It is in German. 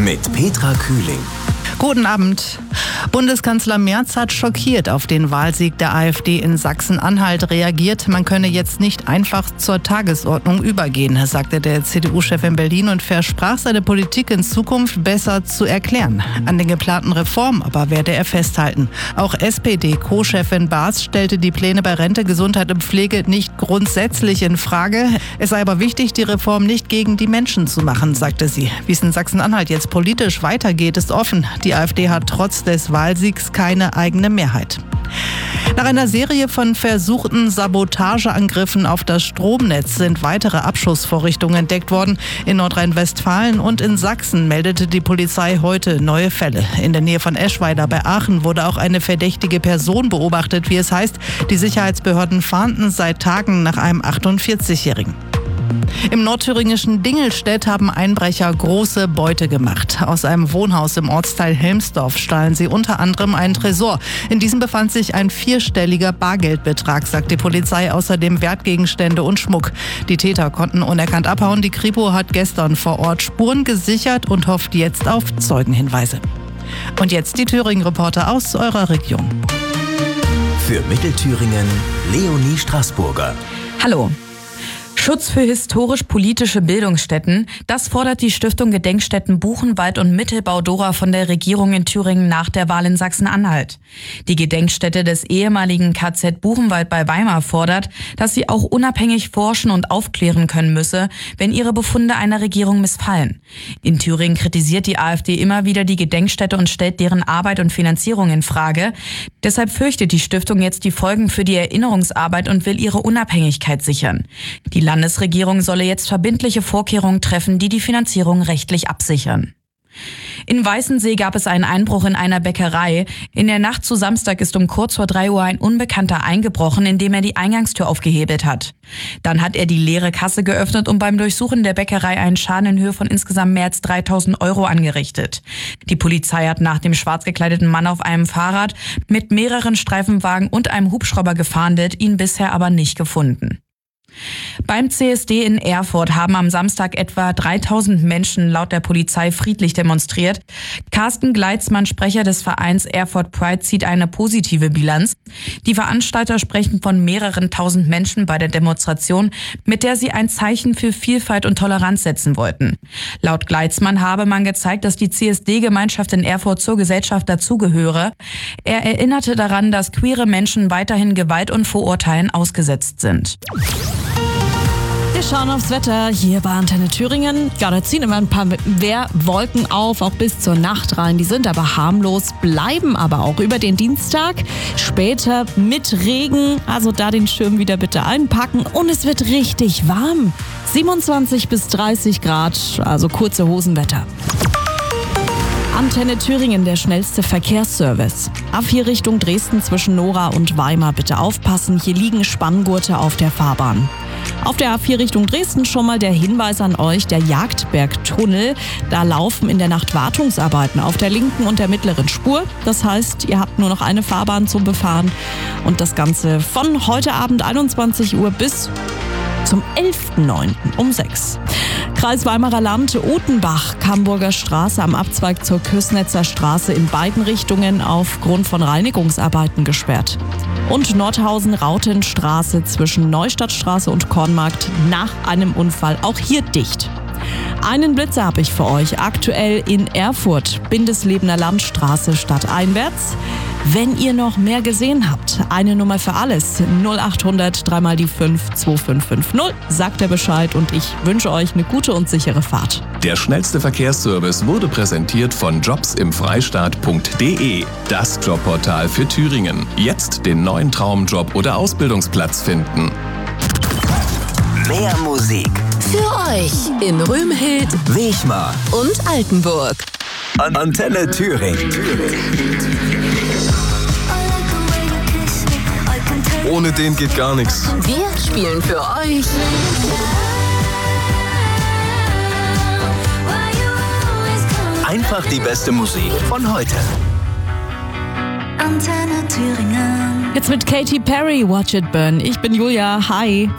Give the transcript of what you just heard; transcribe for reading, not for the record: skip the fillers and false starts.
mit Petra Kühling. Guten Abend. Bundeskanzler Merz hat schockiert auf den Wahlsieg der AfD in Sachsen-Anhalt reagiert. Man könne jetzt nicht einfach zur Tagesordnung übergehen, sagte der CDU-Chef in Berlin und versprach, seine Politik in Zukunft besser zu erklären. An den geplanten Reformen aber werde er festhalten. Auch SPD-Co-Chefin Baas stellte die Pläne bei Rente, Gesundheit und Pflege nicht grundsätzlich in Frage. Es sei aber wichtig, die Reform nicht gegen die Menschen zu machen, sagte sie. Wie es in Sachsen-Anhalt jetzt politisch weitergeht, ist offen. Die AfD hat trotz des Wahlsiegs keine eigene Mehrheit. Nach einer Serie von versuchten Sabotageangriffen auf das Stromnetz sind weitere Abschussvorrichtungen entdeckt worden. In Nordrhein-Westfalen und in Sachsen meldete die Polizei heute neue Fälle. In der Nähe von Eschweiler bei Aachen wurde auch eine verdächtige Person beobachtet, wie es heißt. Die Sicherheitsbehörden fahnden seit Tagen nach einem 48-Jährigen. Im nordthüringischen Dingelstedt haben Einbrecher große Beute gemacht. Aus einem Wohnhaus im Ortsteil Helmsdorf stahlen sie unter anderem einen Tresor. In diesem befand sich ein 4-stelliger Bargeldbetrag, sagt die Polizei, außerdem Wertgegenstände und Schmuck. Die Täter konnten unerkannt abhauen. Die Kripo hat gestern vor Ort Spuren gesichert und hofft jetzt auf Zeugenhinweise. Und jetzt die Thüringen-Reporter aus eurer Region. Für Mittelthüringen Leonie Straßburger. Hallo. Schutz für historisch-politische Bildungsstätten, das fordert die Stiftung Gedenkstätten Buchenwald und Mittelbau-Dora von der Regierung in Thüringen nach der Wahl in Sachsen-Anhalt. Die Gedenkstätte des ehemaligen KZ Buchenwald bei Weimar fordert, dass sie auch unabhängig forschen und aufklären können müsse, wenn ihre Befunde einer Regierung missfallen. In Thüringen kritisiert die AfD immer wieder die Gedenkstätte und stellt deren Arbeit und Finanzierung in Frage. Deshalb fürchtet die Stiftung jetzt die Folgen für die Erinnerungsarbeit und will ihre Unabhängigkeit sichern. Die Landesregierung solle jetzt verbindliche Vorkehrungen treffen, die die Finanzierung rechtlich absichern. In Weißensee gab es einen Einbruch in einer Bäckerei. In der Nacht zu Samstag ist um kurz vor 3 Uhr ein Unbekannter eingebrochen, indem er die Eingangstür aufgehebelt hat. Dann hat er die leere Kasse geöffnet und beim Durchsuchen der Bäckerei einen Schaden in Höhe von insgesamt mehr als 3.000 Euro angerichtet. Die Polizei hat nach dem schwarz gekleideten Mann auf einem Fahrrad mit mehreren Streifenwagen und einem Hubschrauber gefahndet, ihn bisher aber nicht gefunden. Beim CSD in Erfurt haben am Samstag etwa 3.000 Menschen laut der Polizei friedlich demonstriert. Carsten Gleitzmann, Sprecher des Vereins Erfurt Pride, zieht eine positive Bilanz. Die Veranstalter sprechen von mehreren tausend Menschen bei der Demonstration, mit der sie ein Zeichen für Vielfalt und Toleranz setzen wollten. Laut Gleitzmann habe man gezeigt, dass die CSD-Gemeinschaft in Erfurt zur Gesellschaft dazugehöre. Er erinnerte daran, dass queere Menschen weiterhin Gewalt und Vorurteilen ausgesetzt sind. Wir schauen aufs Wetter hier bei Antenne Thüringen. Ja, da ziehen immer ein paar Wolken auf, auch bis zur Nacht rein. Die sind aber harmlos, bleiben aber auch über den Dienstag. Später mit Regen, also da den Schirm wieder bitte einpacken. Und es wird richtig warm. 27 bis 30 Grad, also kurze Hosenwetter. Antenne Thüringen, der schnellste Verkehrsservice. A4 Richtung Dresden zwischen Nora und Weimar bitte aufpassen. Hier liegen Spanngurte auf der Fahrbahn. Auf der A4 Richtung Dresden schon mal der Hinweis an euch, der Jagdbergtunnel. Da laufen in der Nacht Wartungsarbeiten auf der linken und der mittleren Spur. Das heißt, ihr habt nur noch eine Fahrbahn zum Befahren. Und das Ganze von heute Abend 21 Uhr bis zum 11.09. um 6. Kreis Weimarer Land, Otenbach, Camburger Straße am Abzweig zur Küssnetzer Straße in beiden Richtungen aufgrund von Reinigungsarbeiten gesperrt. Und Nordhausen-Rautenstraße zwischen Neustadtstraße und Kornmarkt nach einem Unfall auch hier dicht. Einen Blitzer habe ich für euch. Aktuell in Erfurt, Bindeslebener Landstraße stadteinwärts. Wenn ihr noch mehr gesehen habt, eine Nummer für alles. 0800 3 mal die 5 2550. Sagt er Bescheid und ich wünsche euch eine gute und sichere Fahrt. Der schnellste Verkehrsservice wurde präsentiert von jobsimfreistaat.de. Das Jobportal für Thüringen. Jetzt den neuen Traumjob oder Ausbildungsplatz finden. Mehr Musik für euch in Rühmhild, Wechmar und Altenburg. Antenne Thüringen. Ohne den geht gar nichts. Wir spielen für euch Einfach die beste Musik von heute. Antenne Thüringen. Jetzt mit Katy Perry, Watch It Burn. Ich bin Julia, hi.